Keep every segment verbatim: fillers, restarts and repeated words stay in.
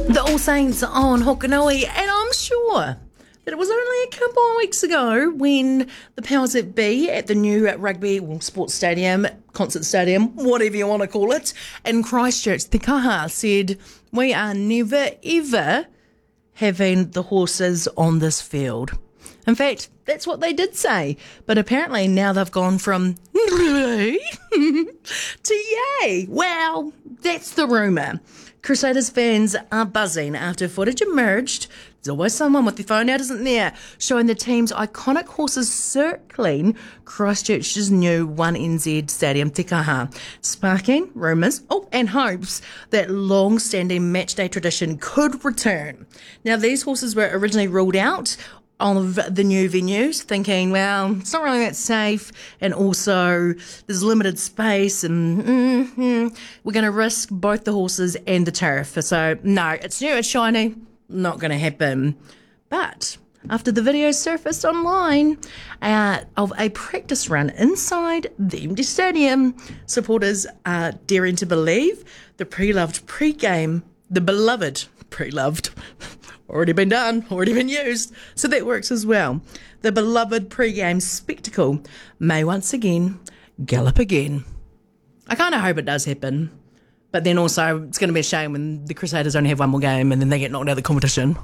The All Saints on Hokanui, and I'm sure that it was only a couple of weeks ago when the powers that be at the new rugby well, sports stadium, concert stadium, whatever you want to call it, in Christchurch, Te Kaha said, we are never ever having the horses on this field. In fact, that's what they did say. But apparently now they've gone from to yay. Well, that's the rumour. Crusaders fans are buzzing after footage emerged. There's always someone with their phone out, isn't there? Showing the team's iconic horses circling Christchurch's new one N Z Stadium, Te Kaha, sparking rumours oh, and hopes that long-standing matchday tradition could return. Now, these horses were originally ruled out of the new venues, thinking, well, it's not really that safe, and also there's limited space, and mm-hmm, we're going to risk both the horses and the turf. So, no, it's new, it's shiny, not going to happen. But after the video surfaced online uh, of a practice run inside the empty stadium, supporters are daring to believe the pre-loved pre-game, the beloved pre-loved, already been done, already been used, so that works as well. The beloved pre-game spectacle may once again gallop again. I kind of hope it does happen, but then also it's going to be a shame when the Crusaders only have one more game and then they get knocked out of the competition.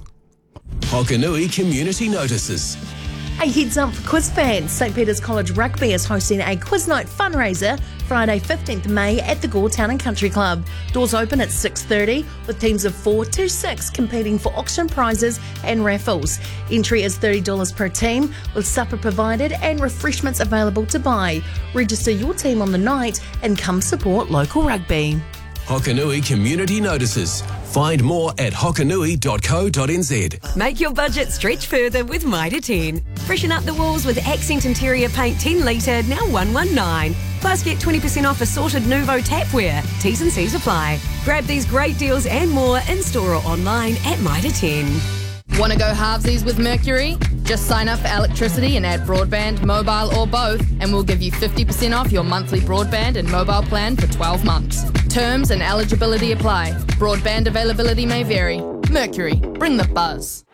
Hokanui Community Notices. A heads up for quiz fans. St Peter's College Rugby is hosting a quiz night fundraiser Friday fifteenth of May at the Gore Town and Country Club. Doors open at six thirty with teams of four to six competing for auction prizes and raffles. Entry is thirty dollars per team with supper provided and refreshments available to buy. Register your team on the night and come support local rugby. Hokanui Community Notices. Find more at hokanui dot co dot n z. Make your budget stretch further with Mitre ten. Freshen up the walls with Accent Interior Paint ten litre, now one hundred nineteen. Plus get twenty percent off assorted Nuvo tapware. T's and C's apply. Grab these great deals and more in-store or online at Mitre ten. Want to go halvesies with Mercury? Just sign up for electricity and add broadband, mobile or both, and we'll give you fifty percent off your monthly broadband and mobile plan for twelve months. Terms and eligibility apply. Broadband availability may vary. Mercury, bring the buzz.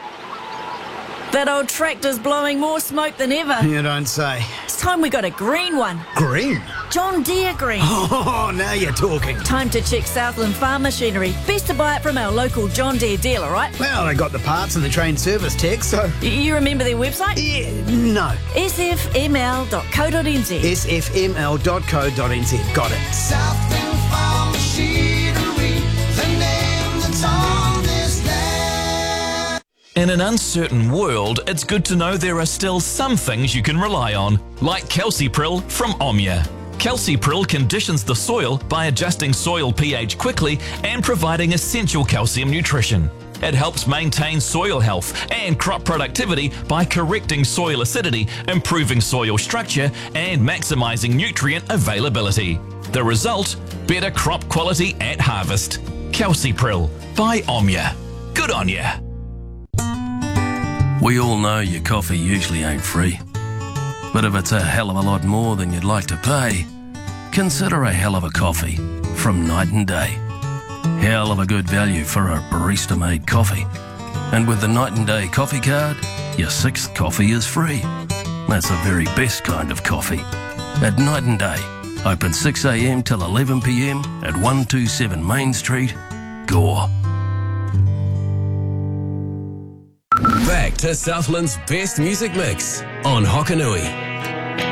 That old tractor's blowing more smoke than ever. You don't say. It's time we got a green one. Green? John Deere Green. Oh, now you're talking. Time to check Southland Farm Machinery. Best to buy it from our local John Deere dealer, right? Well, they got the parts and the trained service tech, so... Y- you remember their website? Yeah, no. s f m l dot co dot n z. s f m l dot co dot n z. Got it. Southland Farm Machinery, the name that's on this land. In an uncertain world, it's good to know there are still some things you can rely on, like Calcipril from Omnia. Calcipril conditions the soil by adjusting soil pH quickly and providing essential calcium nutrition. It helps maintain soil health and crop productivity by correcting soil acidity, improving soil structure, and maximizing nutrient availability. The result? Better crop quality at harvest. Calcipril by Omnia. Good on ya! We all know your coffee usually ain't free. But if it's a hell of a lot more than you'd like to pay, consider a hell of a coffee from Night and Day. Hell of a good value for a barista-made coffee. And with the Night and Day coffee card, your sixth coffee is free. That's the very best kind of coffee. At Night and Day, open six a m till eleven p m at one twenty-seven Main Street, Gore. Back to Southland's best music mix on Hokanui.